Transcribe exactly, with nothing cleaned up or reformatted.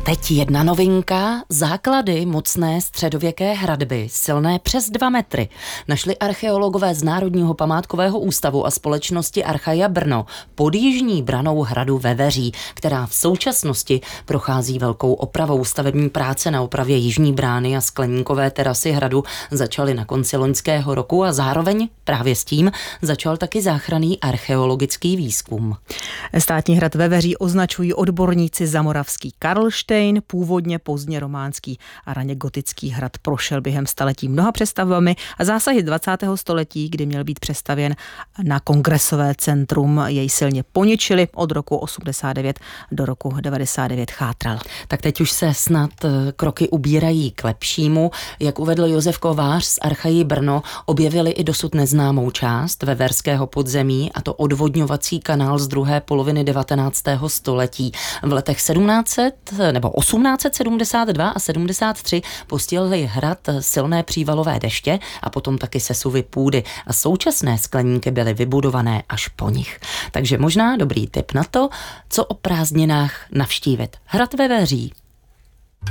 teď jedna novinka. Základy mocné středověké hradby, silné přes dva metry, našli archeologové z Národního památkového ústavu a společnosti Archaia Brno pod jižní branou hradu Veveří, která v současnosti prochází velkou opravou. Stavební práce na opravě jižní brány a skleníkové terasy hradu začaly na konci loňského roku a zároveň právě s tím začal taky záchranný archeologický výzkum. Státní hrad Veveří označují odborníci za moravský Karlštejn, původně pozdně románský a raně gotický hrad prošel během staletí mnoha přestavbami a zásahy dvacátého století, kdy měl být přestavěn na kongresové centrum, jej silně poničili. Od roku osmdesát devět do roku devadesát devět chátral. Tak teď už se snad kroky ubírají k lepšímu. Jak uvedl Josef Kovář z Archaii Brno, objevili i dosud neznámou část veverského podzemí, a to odvodňovací kanál z druhé poloviny devatenáctého století. V letech sedmnáct set nebo osmnáct set sedmdesát dva a sedmdesát tři postihly hrad silné přívalové deště a potom taky sesuvy půdy a současné skleníky byly vybudované až po nich. Takže možná dobrý tip na to, co o prázdninách navštívit. Hrad Veveří.